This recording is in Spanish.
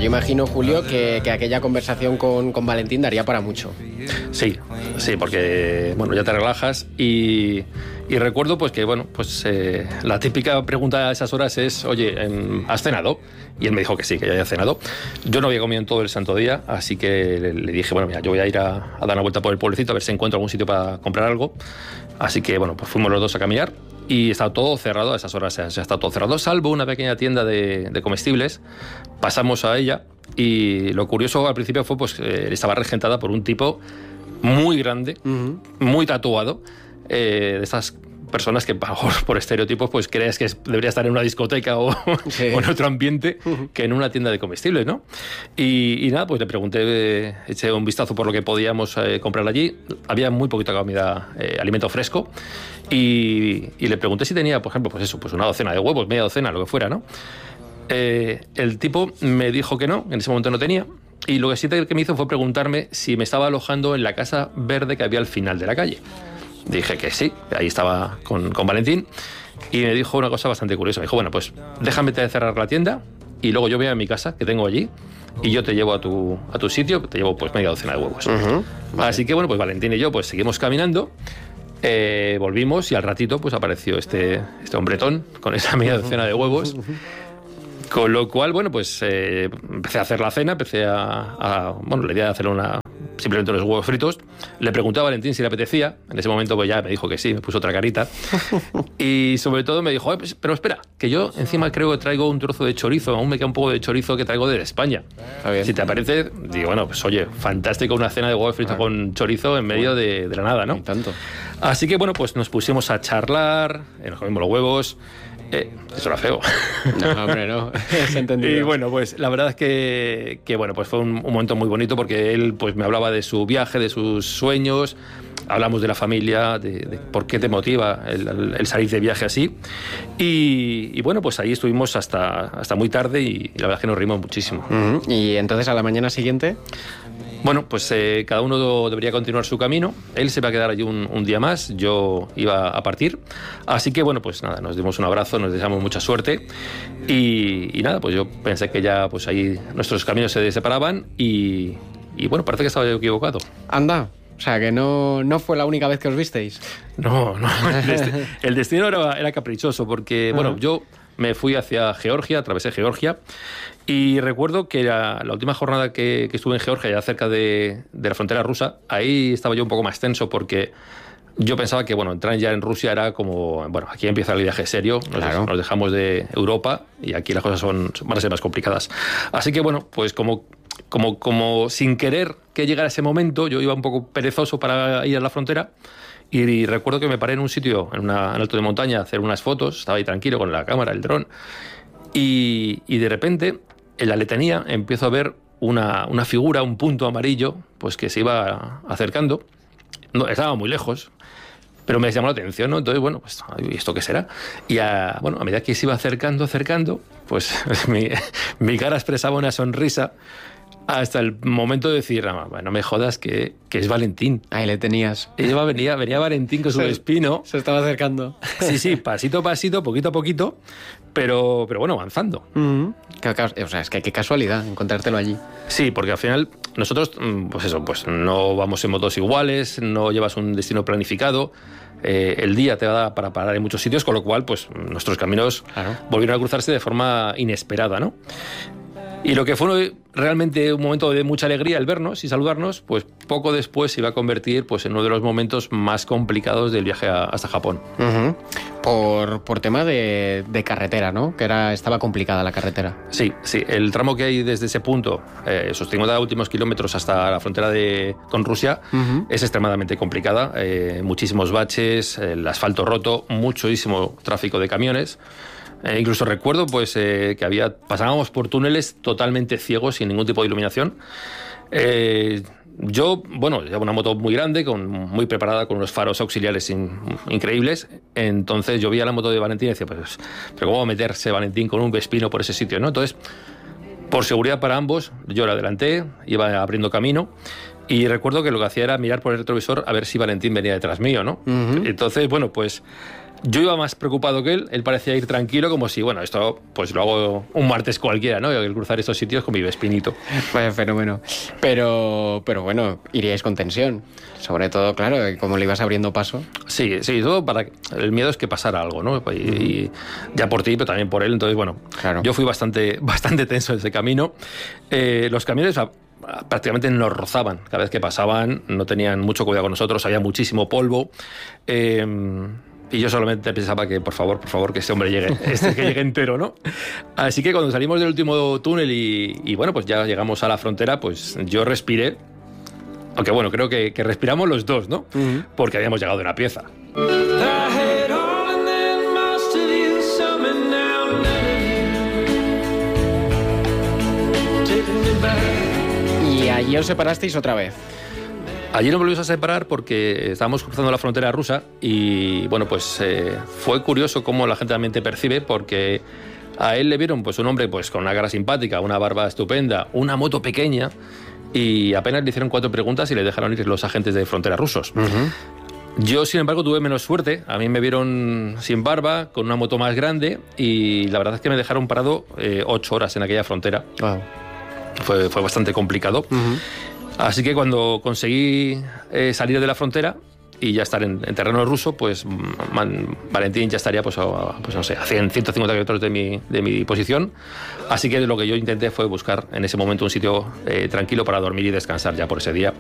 yo imagino, Julio, que aquella conversación con Valentín daría para mucho. Sí, porque bueno, ya te relajas y recuerdo pues que bueno, pues la típica pregunta a esas horas es, oye, ¿has cenado? Y él me dijo que sí, que ya había cenado. Yo no había comido en todo el santo día, así que le dije, bueno, mira, yo voy a ir a dar una vuelta por el pueblecito a ver si encuentro algún sitio para comprar algo. Así que bueno, pues fuimos los dos a caminar y estaba todo cerrado, a esas horas ya está todo cerrado, salvo una pequeña tienda de comestibles. Pasamos a ella y lo curioso al principio fue pues estaba regentada por un tipo muy grande, muy tatuado, de estas personas que por estereotipos pues crees que debería estar en una discoteca o en otro ambiente que en una tienda de comestibles, ¿no? Y nada, pues le pregunté, eché un vistazo por lo que podíamos comprar allí. Había muy poquita comida, alimento fresco, y le pregunté si tenía, por ejemplo, pues eso, pues una docena de huevos, media docena, lo que fuera, ¿no? El tipo me dijo que no, en ese momento no tenía. Y lo que sí que me hizo fue preguntarme si me estaba alojando en la casa verde que había al final de la calle. Dije que sí, ahí estaba con Valentín, y me dijo una cosa bastante curiosa. Me dijo, bueno, pues déjame cerrar la tienda y luego yo voy a mi casa que tengo allí y yo te llevo a tu sitio, te llevo pues media docena de huevos. Vale. Así que bueno, pues Valentín y yo pues seguimos caminando, volvimos y al ratito pues apareció este hombretón con esa media docena de huevos. Con lo cual, bueno, pues empecé a hacer la cena, bueno, le di a hacer simplemente unos huevos fritos. Le pregunté a Valentín si le apetecía. En ese momento pues ya me dijo que sí, me puso otra carita. Y sobre todo me dijo, pues, pero espera, que yo encima creo que traigo un trozo de chorizo, aún me queda un poco de chorizo que traigo de España. Si te parece, digo, bueno, pues oye, fantástico una cena de huevos fritos con chorizo en medio de la nada, ¿no? Y tanto. Así que, bueno, pues nos pusimos a charlar, nos comimos los huevos. Eso era feo. No, hombre, no. Es entendido. Y bueno, pues la verdad es que bueno, pues fue un momento muy bonito porque él pues me hablaba de su viaje, de sus sueños. Hablamos de la familia, de por qué te motiva el salir de viaje así. Y bueno, pues ahí estuvimos hasta muy tarde y la verdad es que nos reímos muchísimo. Y entonces a la mañana siguiente... Bueno, pues cada uno debería continuar su camino. Él se va a quedar allí un día más, yo iba a partir. Así que bueno, pues nada, nos dimos un abrazo, nos deseamos mucha suerte. Y nada, pues yo pensé que ya pues ahí nuestros caminos se separaban y bueno, parece que estaba yo equivocado. Anda. O sea, que no fue la única vez que os visteis. No. El destino era caprichoso porque, bueno, yo me fui hacia Georgia, atravesé Georgia. Y recuerdo que la última jornada que estuve en Georgia, ya cerca de la frontera rusa, ahí estaba yo un poco más tenso porque yo pensaba que, bueno, entrar ya en Rusia era como, bueno, aquí empieza el viaje serio, nos dejamos de Europa y aquí las cosas van a ser más complicadas. Así que, bueno, pues como sin querer que llegara ese momento, yo iba un poco perezoso para ir a la frontera. Y recuerdo que me paré en un sitio, en un alto de montaña, a hacer unas fotos, estaba ahí tranquilo con la cámara, el dron, y de repente en la letanía empiezo a ver una figura, un punto amarillo, pues que se iba acercando. No, estaba muy lejos, pero me llamó la atención, ¿no? Entonces, bueno, pues, ¿y esto qué será? Y a medida que se iba acercando, pues mi cara expresaba una sonrisa hasta el momento de decir, no me jodas que es Valentín. Ahí le tenías. Venía Valentín con su espino. Se estaba acercando. Sí, pasito a pasito, poquito a poquito, pero bueno, avanzando. O sea, es que qué casualidad encontrártelo allí. Sí, porque al final nosotros, pues eso, pues no vamos en motos iguales, no llevas un destino planificado. El día te da para parar en muchos sitios, con lo cual, pues nuestros caminos volvieron a cruzarse de forma inesperada, ¿no? Y lo que fue realmente un momento de mucha alegría el vernos y saludarnos, pues poco después se iba a convertir pues, en uno de los momentos más complicados del viaje hasta Japón. Por tema de carretera, ¿no? Que estaba complicada la carretera. Sí. El tramo que hay desde ese punto, esos 50 últimos kilómetros hasta la frontera con Rusia, es extremadamente complicada. Muchísimos baches, el asfalto roto, muchísimo tráfico de camiones. Incluso recuerdo pues que pasábamos por túneles totalmente ciegos, sin ningún tipo de iluminación. Yo, llevo una moto muy grande, muy preparada, con unos faros auxiliares increíbles. Entonces yo vi a la moto de Valentín y decía, pues, ¿pero cómo va a meterse Valentín con un Vespino por ese sitio, ¿no? Entonces, por seguridad para ambos, yo la adelanté, iba abriendo camino. Y recuerdo que lo que hacía era mirar por el retrovisor a ver si Valentín venía detrás mío, ¿no? Entonces, pues Yo iba más preocupado que él parecía ir tranquilo, como si, bueno, esto pues lo hago un martes cualquiera, ¿no? El cruzar estos sitios con mi Vespinito. Vaya fenómeno. Pero bueno, iríais con tensión. Sobre todo, claro, como le ibas abriendo paso. Sí, todo para... El miedo es que pasara algo, ¿no? Y ya por ti, pero también por él. Entonces, bueno, claro. Yo fui bastante tenso en ese camino. Los camiones prácticamente nos rozaban. Cada vez que pasaban no tenían mucho cuidado con nosotros, había muchísimo polvo. Y yo solamente pensaba que, por favor, que este hombre llegue, que llegue entero, ¿no? Así que cuando salimos del último túnel y bueno, pues ya llegamos a la frontera, pues yo respiré. Aunque bueno, creo que respiramos los dos, ¿no? Porque habíamos llegado de una pieza. Y allí os separasteis otra vez. Allí nos volvimos a separar porque estábamos cruzando la frontera rusa y, bueno, pues fue curioso cómo la gente también te percibe, porque a él le vieron pues un hombre pues con una cara simpática, una barba estupenda, una moto pequeña, y apenas le hicieron 4 preguntas y le dejaron ir los agentes de frontera rusos. Yo, sin embargo, tuve menos suerte. A mí me vieron sin barba, con una moto más grande, y la verdad es que me dejaron parado 8 horas en aquella frontera. Wow. Fue bastante complicado. Así que cuando conseguí salir de la frontera y ya estar en terreno ruso, pues Valentín ya estaría pues no sé, a 150 kilómetros de mi posición. Así que lo que yo intenté fue buscar en ese momento un sitio tranquilo para dormir y descansar ya por ese día.